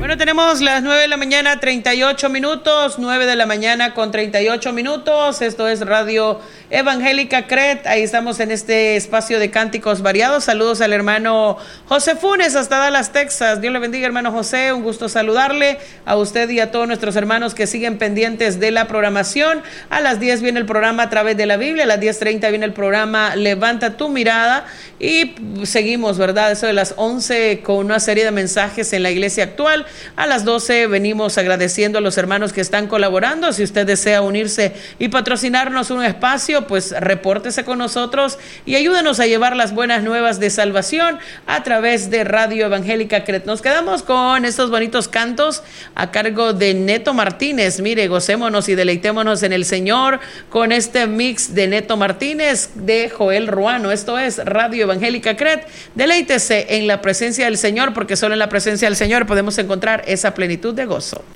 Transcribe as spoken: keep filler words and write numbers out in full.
Bueno, tenemos las nueve de la mañana, treinta y ocho minutos, nueve de la mañana con treinta y ocho minutos. Esto es Radio Evangélica C R E T. Ahí estamos en este espacio de cánticos variados. Saludos al hermano José Funes hasta Dallas, Texas. Dios le bendiga, hermano José. Un gusto saludarle a usted y a todos nuestros hermanos que siguen pendientes de la programación. A las diez viene el programa A Través de la Biblia. A las diez treinta viene el programa Levanta tu Mirada. Y seguimos, ¿verdad? Eso de las once con una serie de mensajes en la iglesia actual. A las doce venimos agradeciendo a los hermanos que están colaborando. Si usted desea unirse y patrocinarnos un espacio, pues repórtese con nosotros y ayúdenos a llevar las buenas nuevas de salvación a través de Radio Evangélica C R E T. Nos quedamos con estos bonitos cantos a cargo de Neto Martínez. Mire, gocémonos y deleitémonos en el Señor con este mix de Neto Martínez de Joel Ruano. Esto es Radio Evangélica C R E T. Deleítese en la presencia del Señor, porque solo en la presencia del Señor podemos encontrar esa plenitud de gozo.